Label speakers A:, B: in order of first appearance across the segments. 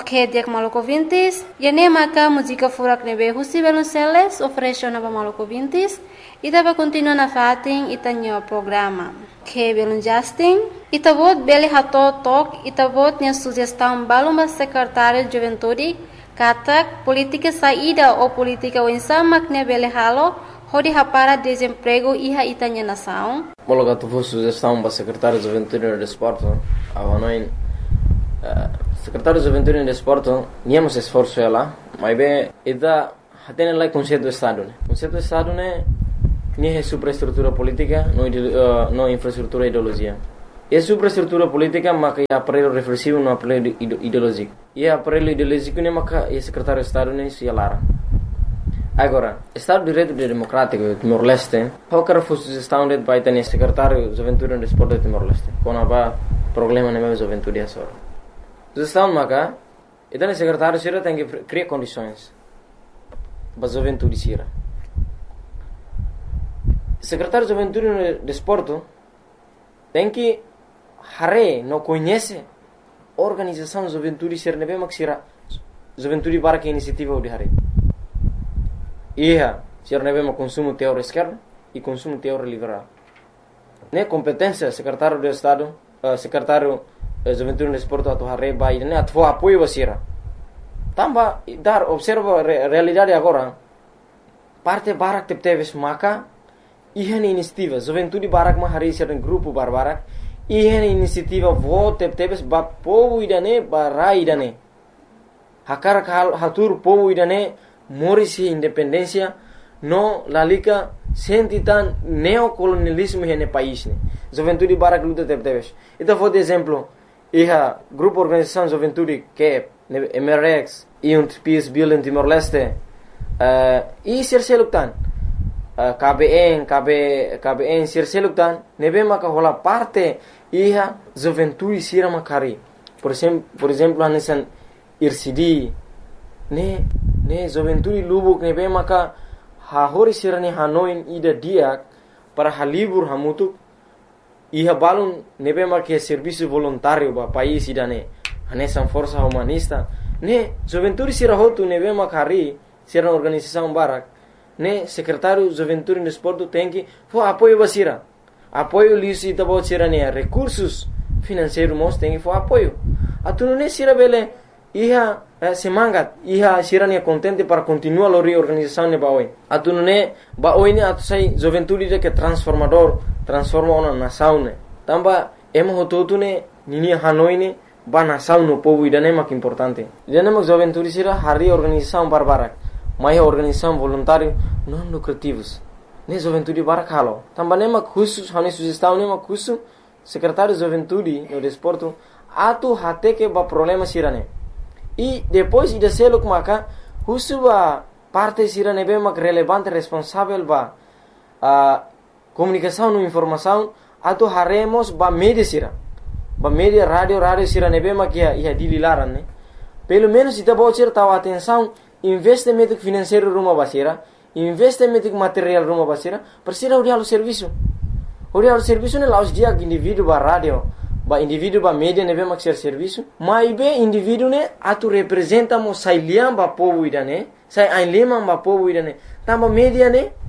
A: Ok, dia Maluco Vintis. E nem maca música furak nebe husi Velonceles ofereceu nova Maluco Vintis. E tava continua na fatin e tanho programa. Que belum Justin. E tavot beli hato tok e tavot nya sugestão baluma secretário de juventude katak política saída ou política wensa makne beli halo hodi hapara desemprego iha itanya nação.
B: Mologa tu vou sugestão para secretário de juventude e desporto. Avanoin secretário de juventude e desporto niamos esforço ela, mas bem ida hatene lá conceito do estado, né? Conceito do estado né nem é superestrutura política, não infraestrutura ideologia. É superestrutura política, mas é aparelho reflexivo, não aparelho ideológico. E aparelho ideológico nem maka é secretário de estado nem se alara. Agora, Estado de Direito Democrático Timor-Leste, qualquer sugestão de vai ter secretário de juventude e desporto de Timor-Leste. Quando há problema na minha juventude é só. Sugestão maka, então secretário sira tem que criar condições para a juventude sira. Secretário de Juventude e Desporto tem que não conhece a organização de juventude ser nebe maksira juventude para que iniciativa de hare. Ia ser nebe ma consumo teor esquerdo e consumo teor liberal. Ne competência secretário de Estado, secretário de Juventude e Desporto atu hare vai ne atu apoio basira. Tamba dar observa realidade agora. Parte barak tepteves maka ihan inisiativa juventude barak ma hari ser grupo barbarak ihan inisiativa vote tebes ba povo idane bara idane hakar hatur povo idane morisi independência no lalika sentitan neocolonialismo hene país ne juventude barak luta tebes então vou de exemplo iha grupo organização juventude que MRX e peace building Timor-Leste e ser selutan KBN sirseluktan nebe maka hola parte iha juventude sira makari por exemplo hanesan IRCD ne juventude lubuk nebe maka hahori sirani hanoin ida diak para halibur hamutuk iha balun nebe maka serviço voluntário ba país idane hanesan força humanista ne juventude sira hotu nebe makari sira organização barak ne secretário de Juventude e Desporto tem que apoio basira apoio lisi tabo sira ne recursos financeiros mos tem que apoio atu ne sira bele iha semangat iha sira ne contente para continuar a reorganização ne baoi atu ne baoi ne atu sai Juventude que transforma uma nação ne tamba emo hototu ne nini hanoi ne ba nação no povo idane mak importante idane mak Juventude sira hari organização barbarak mais organização voluntário não lucrativos ne juventude barakalo também mak khusus hane sugestão ne mak khusus secretário de juventude no desporto atu hate que ba problema sirane e depois ida seluk maka khusus ba parte sirane be mak relevante responsável ba comunicação no informação atu haremos ba media sira ba media radio sirane be mak ia dililaran ne pelo menos ita bocir tahu atenção investimento financeiro rumah basira, investimento material rumah basira, persira uri halu serviço ne laus dia indivíduo ba radio, ba indivíduo ba media ne be maksir serviço, mai be indivíduo ne atu representa mo sai liam ba povo idane, sai ain limam ba povo idane, tamba media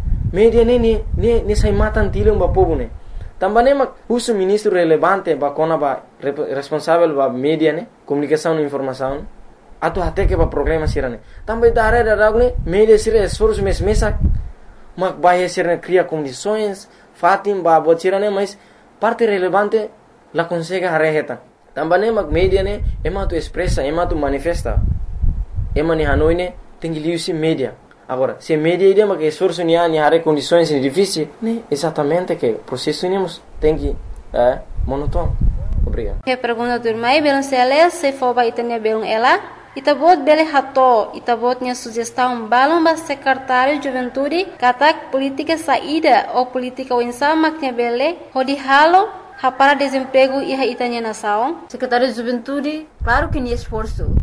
B: ne sai matan tilung ba povo ne. Tamba ne mak husu ministro relevante ba kona ba responsável ba media ne, comunicação e informação. Atu hate que ba problema sirane também dare daragne media sira esforço mesa mak baie sirane cria condições fatim ba botirane mas parte relevante la consegue hareheta também mak media ne ema tu expressa ema tu manifesta ema ni hanoi ne tem liusi media agora se media ide mak esforço ni hare condições difíceis ne exatamente que processo nemos tem que monótono obrigado
A: que pergunta do mai Velonceles se for ba itania belum ela Itabot bele hato, itabotnya sugestão balão ba secretário de juventude, katak política saída ou política wensa maknya bele, hodi halo, hapara desemprego e itanya nação.
C: Secretário de juventude, claro que nem esforço,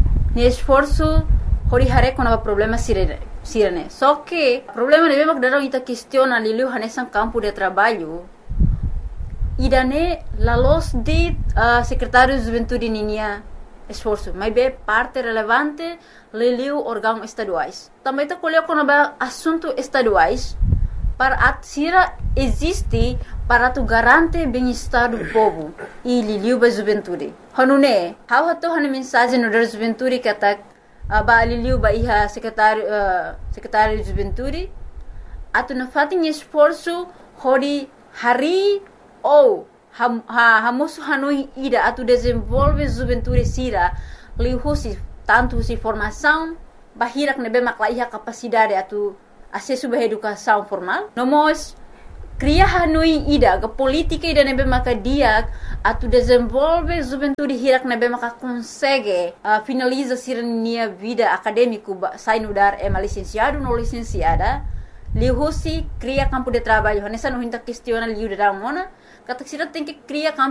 C: hodi hare com problema sirene. Só que problema de mesmo que darão ita questiona lilu hanesan campo de trabalho. Idane la los de secretário de juventude ninia esforço, mas é parte relevante leliu órgãos estaduais. Também está colocando assuntos estaduais para atsira existe para tu garante bem-estar do povo e liliu ba juventude. Hanune, how hato hana mensagem no da juventude que atak ba liliu ba iha secretário de juventude atu na fatin esforço hori hari ou hamosu hanoi ida atu desenvolve juventude sira lihusi tanto si formação bahirak nebe maklaiha capacidade atu acesso à educação formal. Nós cria hanoi ida ga política ida nebe maka dia atu desenvolve juventude hirak nebe maka consegue finaliza sirnia vida acadêmico sai no dar licenciado no licenciada lihusi cria campo de trabalho nessa não hinta questiona liu da mona katak sira tem que cria campo